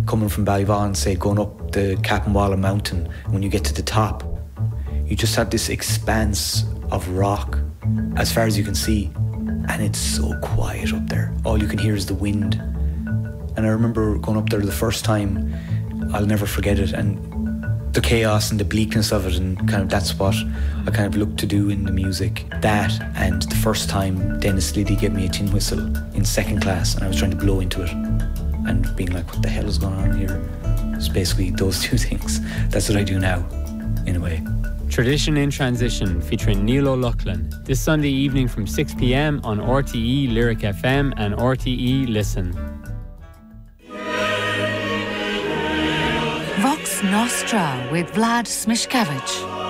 coming from Ballyvaughan, say, going up the Cappenwalla mountain, when you get to the top, you just have this expanse of rock as far as you can see, and it's so quiet up there. All you can hear is the wind. And I remember going up there the first time, I'll never forget it, and the chaos and the bleakness of it, and kind of that's what I kind of looked to do in the music. That, and the first time Dennis Liddy gave me a tin whistle in second class and I was trying to blow into it and being like, what the hell is going on here? It's basically those two things. That's what I do now, in a way. Tradition in Transition, featuring Neil O'Loughlin, this Sunday evening from 6 p.m. on RTE Lyric FM and RTE Listen. Vox Nostra with Vlad Smishkevich.